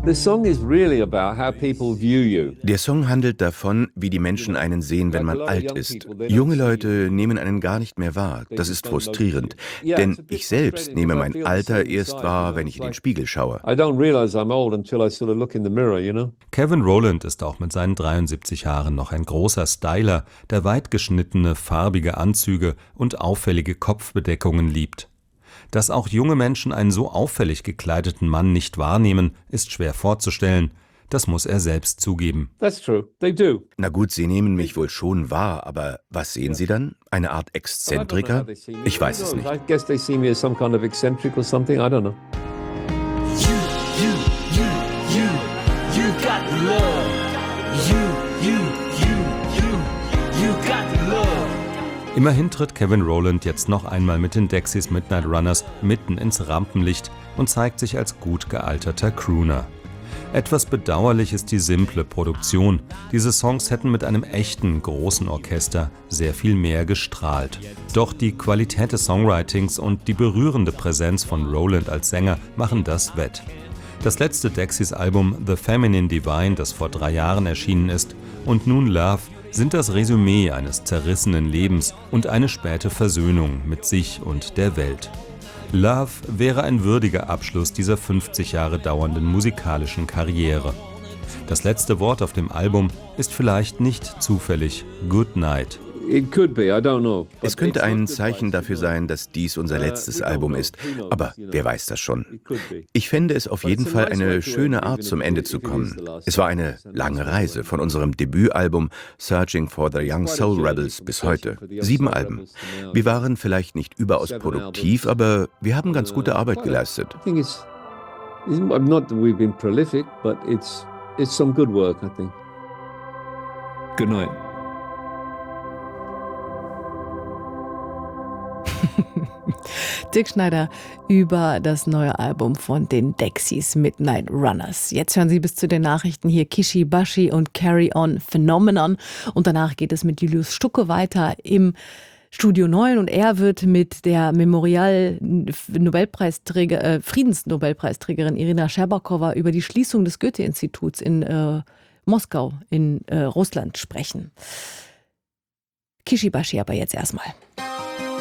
The song is really about how people view you. Der Song handelt davon, wie die Menschen einen sehen, wenn man alt ist. Junge Leute nehmen einen gar nicht mehr wahr. Das ist frustrierend. Denn ich selbst nehme mein Alter erst wahr, wenn ich in den Spiegel schaue. I don't realize I'm old until I sort of look in the mirror, you know? Kevin Rowland ist auch mit seinen 73 Jahren noch ein großer Styler, der weit geschnittene, farbige Anzüge und auffällige Kopfbedeckungen liebt. Dass auch junge Menschen einen so auffällig gekleideten Mann nicht wahrnehmen, ist schwer vorzustellen. Das muss er selbst zugeben. That's true. They do. Na gut, Sie nehmen mich wohl schon wahr, aber was sehen Sie dann? Eine Art Exzentriker? Ich weiß es nicht. I guess they see me as some kind of eccentric or something. I don't know. You got the love. You got the love. Immerhin tritt Kevin Rowland jetzt noch einmal mit den Dexys Midnight Runners mitten ins Rampenlicht und zeigt sich als gut gealterter Crooner. Etwas bedauerlich ist die simple Produktion. Diese Songs hätten mit einem echten, großen Orchester sehr viel mehr gestrahlt. Doch die Qualität des Songwritings und die berührende Präsenz von Rowland als Sänger machen das wett. Das letzte Dexys-Album The Feminine Divine, das vor 3 Jahren erschienen ist, und nun Love, sind das Resümee eines zerrissenen Lebens und eine späte Versöhnung mit sich und der Welt. Love wäre ein würdiger Abschluss dieser 50 Jahre dauernden musikalischen Karriere. Das letzte Wort auf dem Album ist vielleicht nicht zufällig Good Night. It could be, I don't know. Es könnte ein Zeichen dafür sein, dass dies unser letztes Album ist. Aber wer weiß das schon? Ich fände es auf jeden Fall eine schöne Art, zum Ende zu kommen. Es war eine lange Reise von unserem Debütalbum Searching for the Young Soul Rebels bis heute. 7 Alben. Wir waren vielleicht nicht überaus produktiv, aber wir haben ganz gute Arbeit geleistet. I think it's not that we've been prolific, but it's some good work, I think. Good night. Dirk Schneider über das neue Album von den Dexys Midnight Runners. Jetzt hören Sie bis zu den Nachrichten hier Kishi Bashi und Carry On Phenomenon. Und danach geht es mit Julius Stucke weiter im Studio 9 und er wird mit der Friedensnobelpreisträgerin Irina Scherbakowa über die Schließung des Goethe-Instituts in Moskau in Russland sprechen. Kishi Bashi aber jetzt erstmal.